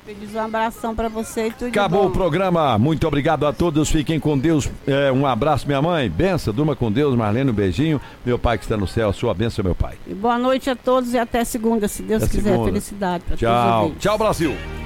Feliz, um abração pra você e tudo Acabou bom. o programa, muito obrigado a todos, fiquem com Deus, um abraço minha mãe, benção, durma com Deus, Marlene, um beijinho, meu pai que está no céu, sua bênção meu pai. E boa noite a todos e até segunda, se Deus quiser, segunda. felicidade pra todos. Tchau, tchau Brasil.